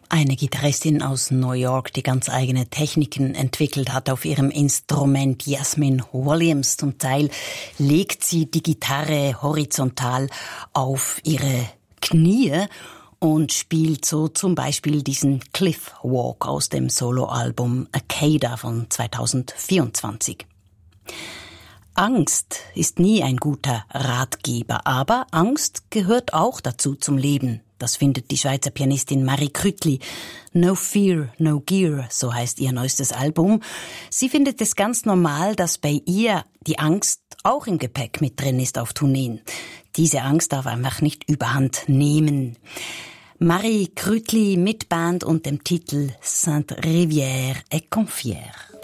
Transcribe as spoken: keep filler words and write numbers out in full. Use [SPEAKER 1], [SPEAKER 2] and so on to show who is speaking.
[SPEAKER 1] Eine Gitarristin aus New York, die ganz eigene Techniken entwickelt hat auf ihrem Instrument, Jasmine Williams. Zum Teil legt sie die Gitarre horizontal auf ihre Knie und spielt so zum Beispiel diesen Cliff Walk aus dem Soloalbum Akada von zweitausendvierundzwanzig. Angst ist nie ein guter Ratgeber, aber Angst gehört auch dazu zum Leben. Das findet die Schweizer Pianistin Marie Krütli. No Fear, No Gear, so heißt ihr neuestes Album. Sie findet es ganz normal, dass bei ihr die Angst auch im Gepäck mit drin ist auf Tourneen. Diese Angst darf einfach nicht überhand nehmen. Marie Krütli mit Band und dem Titel Sainte Rivière et Confière.